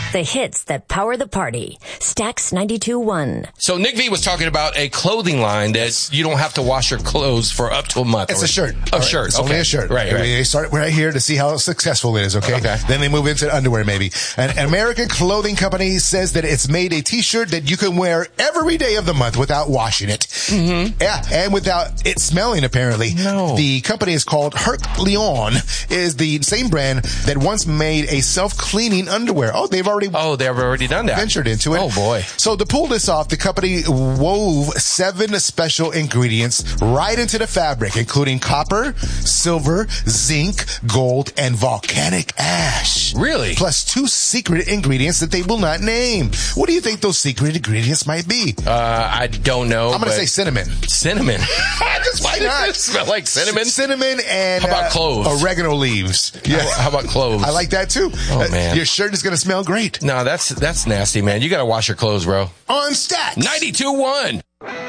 The hits that power the party. Stax 92.1. So Nick V was talking about a clothing line that you don't have to wash your clothes for up to a month. It's a shirt. A shirt. It's only a shirt. Right. They start right here to see how successful it is, okay? Then they move into underwear, maybe. An American clothing company says that it's made a t-shirt that you can wear every day of the month without washing it. Mm-hmm. Yeah, and without it smelling, apparently. No. The company is called Herc Leon, is the same brand that once made a self-cleaning underwear. They've already done that. Ventured into it. Oh, boy. So to pull this off, the company wove 7 special ingredients right into the fabric, including copper, silver, zinc, gold, and volcanic ash. Really? Plus 2 secret ingredients that they will not name. What do you think those secret ingredients might be? I don't know. I'm going to say cinnamon. Cinnamon? Just why not? Smell like cinnamon? Cinnamon and how about cloves? Oregano leaves. Yeah. How about cloves? I like that too. Oh, man. Your shirt is going to smell great. No, that's nasty, man. You got to wash your clothes, bro. On Stax 92.1.